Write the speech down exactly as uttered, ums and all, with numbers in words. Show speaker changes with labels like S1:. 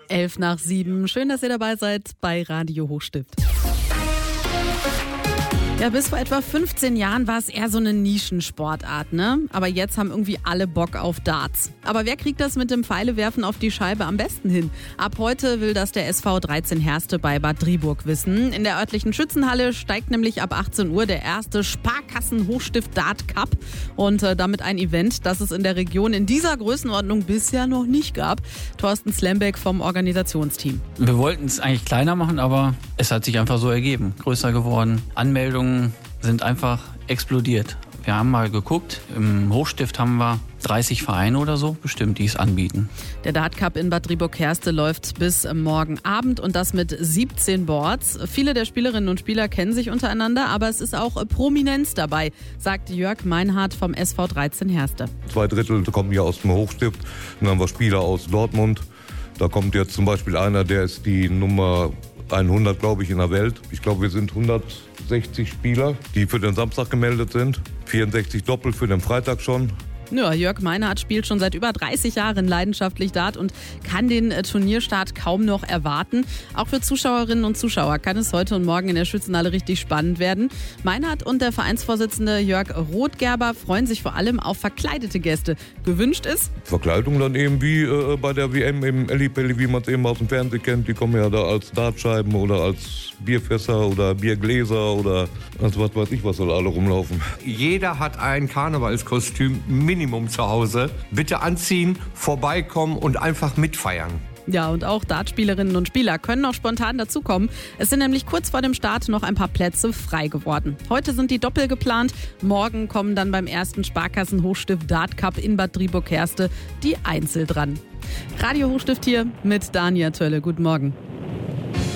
S1: Elf nach sieben. Schön, dass ihr dabei seid bei Radio Hochstift. Ja, bis vor etwa fünfzehn Jahren war es eher so eine Nischensportart, ne? Aber jetzt haben irgendwie alle Bock auf Darts. Aber wer kriegt das mit dem Pfeilewerfen auf die Scheibe am besten hin? Ab heute will das der S V dreizehn Herste bei Bad Driburg wissen. In der örtlichen Schützenhalle steigt nämlich ab achtzehn Uhr der erste Sparkassen-Hochstift Dart Cup. Und äh, damit ein Event, das es in der Region in dieser Größenordnung bisher noch nicht gab. Thorsten Slembeck vom Organisationsteam.
S2: Wir wollten es eigentlich kleiner machen, aber es hat sich einfach so ergeben. Größer geworden. Anmeldungen sind einfach explodiert. Wir haben mal geguckt, im Hochstift haben wir dreißig Vereine oder so bestimmt, die es anbieten.
S1: Der Dart Cup in Bad Driburg-Herste läuft bis morgen Abend und das mit siebzehn Boards. Viele der Spielerinnen und Spieler kennen sich untereinander, aber es ist auch Prominenz dabei, sagt Jörg Meinhardt vom S V dreizehn Herste.
S3: Zwei Drittel kommen hier aus dem Hochstift, dann haben wir Spieler aus Dortmund. Da kommt jetzt zum Beispiel einer, der ist die Nummer hundert, glaube ich, in der Welt. Ich glaube, wir sind hundertsechzig Spieler, die für den Samstag gemeldet sind. vierundsechzig Doppel für den Freitag schon.
S1: Ja, Jörg Meinhardt spielt schon seit über dreißig Jahren leidenschaftlich Dart und kann den Turnierstart kaum noch erwarten. Auch für Zuschauerinnen und Zuschauer kann es heute und morgen in der Schützenhalle richtig spannend werden. Meinhardt und der Vereinsvorsitzende Jörg Rothgerber freuen sich vor allem auf verkleidete Gäste. Gewünscht ist
S3: Verkleidung dann eben wie äh, bei der W M im Ellipelli, wie man es eben aus dem Fernsehen kennt. Die kommen ja da als Dartscheiben oder als Bierfässer oder Biergläser oder als was weiß ich, was soll alle rumlaufen.
S4: Jeder hat ein Karnevalskostüm Minimum zu Hause. Bitte anziehen, vorbeikommen und einfach mitfeiern.
S1: Ja, und auch Dartspielerinnen und Spieler können noch spontan dazukommen. Es sind nämlich kurz vor dem Start noch ein paar Plätze frei geworden. Heute sind die Doppel geplant. Morgen kommen dann beim ersten Sparkassen-Hochstift Dart Cup in Bad Driburg-Herste die Einzel dran. Radio Hochstift hier mit Dania Tölle. Guten Morgen.